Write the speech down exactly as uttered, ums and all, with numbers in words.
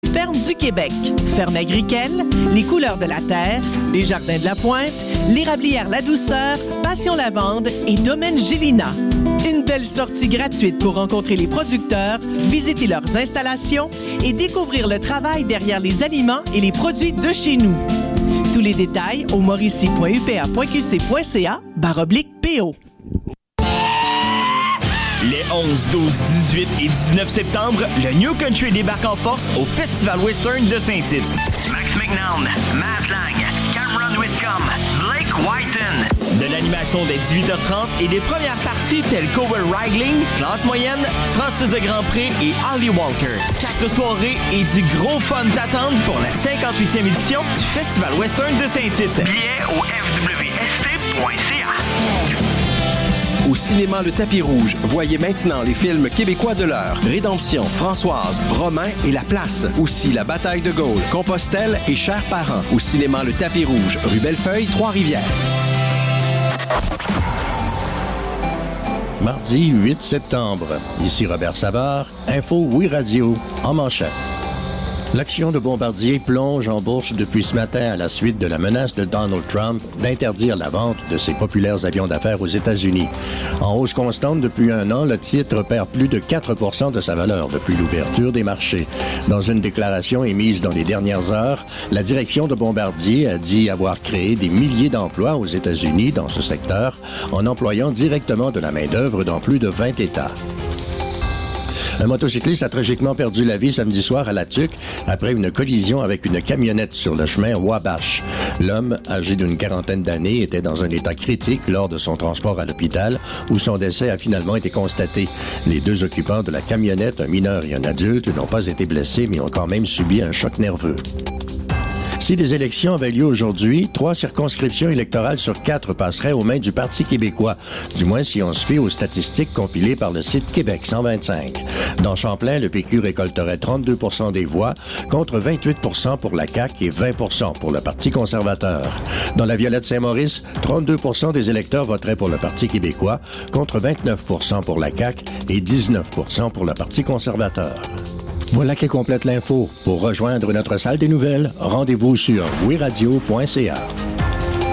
Ferme du Québec, Ferme Agricole, Les Couleurs de la Terre, Les Jardins de la Pointe, L'Érablière La Douceur, Passion Lavande et Domaine Gélina. Une belle sortie gratuite pour rencontrer les producteurs, visiter leurs installations et découvrir le travail derrière les aliments et les produits de chez nous. Tous les détails au mauricie point u p a point q c point c a barre oblique P O. Les onze, douze, dix-huit et dix-neuf septembre, le New Country débarque en force au Festival Western de Saint-Tite. Max McNown, Matt Lang, Cameron Whitcomb, Blake Whiten. De l'animation dès dix-huit heures trente et des premières parties telles Cover Wrangling, Classe Moyenne, Francis de Grandpré et Holly Walker. Quatre soirées et du gros fun t'attendent pour la cinquante-huitième édition du Festival Western de Saint-Tite. Billets au f w s t point c a. Au cinéma Le Tapis Rouge, voyez maintenant les films québécois de l'heure. Rédemption, Françoise, Romain et La Place. Aussi La Bataille de Gaulle, Compostelle et Chers parents. Au cinéma Le Tapis Rouge, rue Bellefeuille, Trois-Rivières. Mardi huit septembre. Ici Robert Savard. Info Oui Radio en manchette. L'action de Bombardier plonge en bourse depuis ce matin à la suite de la menace de Donald Trump d'interdire la vente de ses populaires avions d'affaires aux États-Unis. En hausse constante depuis un an, le titre perd plus de quatre pour cent de sa valeur depuis l'ouverture des marchés. Dans une déclaration émise dans les dernières heures, la direction de Bombardier a dit avoir créé des milliers d'emplois aux États-Unis dans ce secteur en employant directement de la main-d'œuvre dans plus de vingt États. Un motocycliste a tragiquement perdu la vie samedi soir à La Tuque après une collision avec une camionnette sur le chemin Wabash. L'homme, âgé d'une quarantaine d'années, était dans un état critique lors de son transport à l'hôpital où son décès a finalement été constaté. Les deux occupants de la camionnette, un mineur et un adulte, n'ont pas été blessés mais ont quand même subi un choc nerveux. Si les élections avaient lieu aujourd'hui, trois circonscriptions électorales sur quatre passeraient aux mains du Parti québécois, du moins si on se fie aux statistiques compilées par le site Québec cent vingt-cinq. Dans Champlain, le P Q récolterait trente-deux pour cent des voix, contre vingt-huit pour cent pour la C A Q et vingt pour cent pour le Parti conservateur. Dans la Violette-Saint-Maurice, trente-deux pour cent des électeurs voteraient pour le Parti québécois, contre vingt-neuf pour cent pour la C A Q et dix-neuf pour cent pour le Parti conservateur. Voilà qui complète l'info. Pour rejoindre notre salle des nouvelles, rendez-vous sur oui radio point c a.